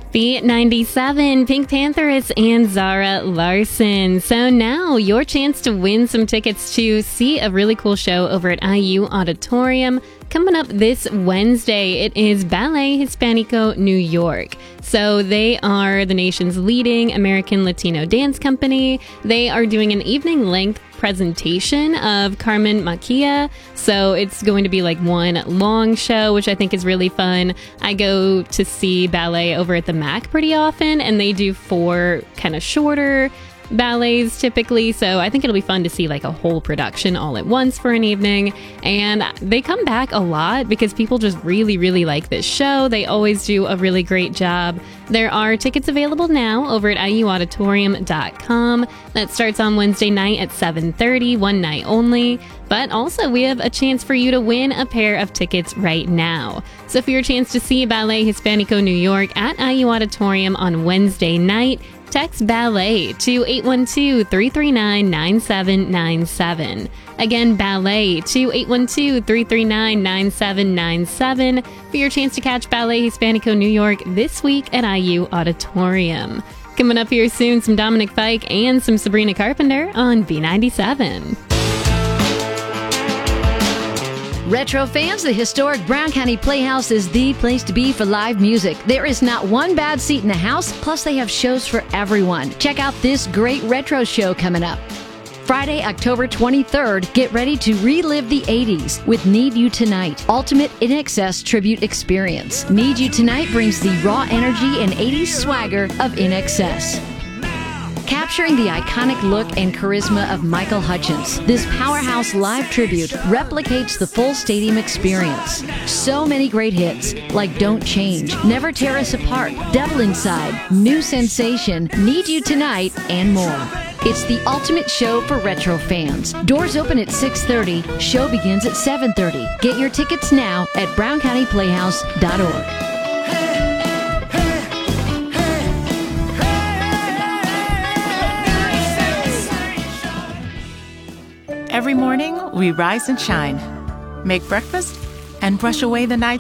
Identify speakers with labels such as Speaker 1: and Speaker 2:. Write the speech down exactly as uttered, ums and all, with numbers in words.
Speaker 1: B ninety-seven, Pink Pantheress and Zara Larson. So now your chance to win some tickets to see a really cool show over at I U Auditorium. Coming up this Wednesday, it is Ballet Hispanico New York. So they are the nation's leading American Latino dance company. They are doing an evening-length presentation of Carmen Maquia. So it's going to be like one long show, which I think is really fun. I go to see ballet over at the Mac pretty often, and they do four kind of shorter ballets typically, so I think it'll be fun to see like a whole production all at once for an evening. And they come back a lot because people just really really like this show. They always do a really great job. There are tickets available now over at I U auditorium dot com. That starts on Wednesday night at seven thirty, one night only. But also we have a chance for you to win a pair of tickets right now. So for your chance to see Ballet Hispanico New York at I U Auditorium on Wednesday night, text ballet to eight one two, three three nine, nine seven nine seven. Again, ballet to eight one two, three three nine, nine seven nine seven for your chance to catch Ballet Hispanico New York this week at I U Auditorium. Coming up here soon, some Dominic Fike and some Sabrina Carpenter on B ninety-seven.
Speaker 2: Retro fans, the historic Brown County Playhouse is the place to be for live music. There is not one bad seat in the house, plus they have shows for everyone. Check out this great retro show coming up. Friday, October twenty-third, get ready to relive the eighties with Need You Tonight, Ultimate I N X S Tribute Experience. Need You Tonight brings the raw energy and eighties swagger of I N X S. Capturing the iconic look and charisma of Michael Hutchence, this powerhouse live tribute replicates the full stadium experience. So many great hits like Don't Change, Never Tear Us Apart, Devil Inside, New Sensation, Need You Tonight, and more. It's the ultimate show for retro fans. Doors open at six thirty. Show begins at seven thirty. Get your tickets now at brown county playhouse dot org.
Speaker 3: Every morning, we rise and shine, make breakfast, and brush away the night